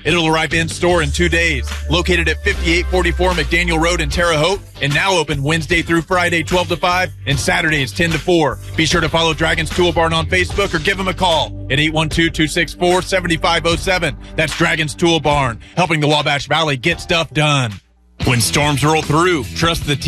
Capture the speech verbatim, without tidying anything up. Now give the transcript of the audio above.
It'll arrive in store in two days. Located at fifty-eight forty-four McDaniel Road in Terre Haute, and now open Wednesday through Friday, twelve to five, and Saturdays, ten to four. Be sure to follow Dragon's Tool Barn on Facebook or give them a call at eight one two, two six four, seven five zero seven. That's Dragon's Tool Barn, helping the Wabash Valley get stuff done. When storms roll through, trust the